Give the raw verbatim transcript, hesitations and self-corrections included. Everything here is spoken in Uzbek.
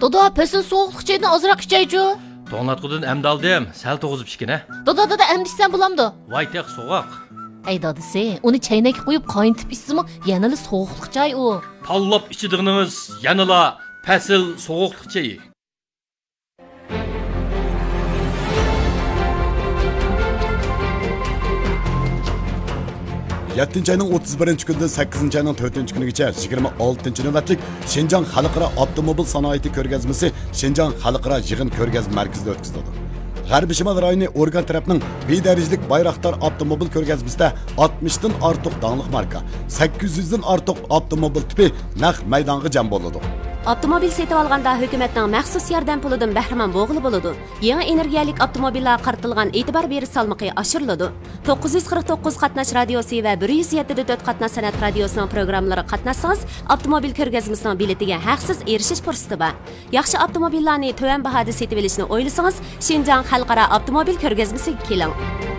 Doda, pesin soğuqluq çayını azırak içeycu. To'nglatqudan emdi aldım, sal to'g'izib ichgin. Doda, doda, emdi içsen bulamdı. Voy teq so'g'oq. Ey dadisi, onu çaynak qo'yib qaynatib içsimi, yanılı soğuqluq çay o. Pallab ichidig'inimiz yanıla pasil so'g'oqliq chayi. yettinchi ayning o'ttiz birinchi kunidan sakkizinchi ayning to'rtinchi kunigacha yigirma oltinchi navbatlik Şinjan Xalqaro avtomobil sanoati ko'rgazmasi Şinjan Xalqaro yig'in ko'rgazma markazida o'tkazildi. G'arbiy Shimol rayoni organ tarafining bedarajlik Bayraktar avtomobil ko'rgazmasida oltmishdan ortiq danglik marka, sakkiz yuzdan ortiq avtomobil tipi naq maydonga jam bo'ladi. Avtomobil setib olganda hukumatning maxsus yordam pulidan bahramand bo'g'ili bo'ladi. Yangi energiyalik avtomobillar qaratilgan e'tibor berish salmoqi oshiriladi. to'qqiz yuz qirq to'qqiz qatnash radiosi va bir yuz yetti nuqta to'rt qatnash san'at radiosining programmalari qatnashsangiz, avtomobil ko'rgazmasining biletiga haqsiz erishish fursati bor. Yaxshi avtomobillarni to'van bahoda setib olishni o'ylasangiz, Şinjan Xalqaro avtomobil ko'rgazmasiga keling.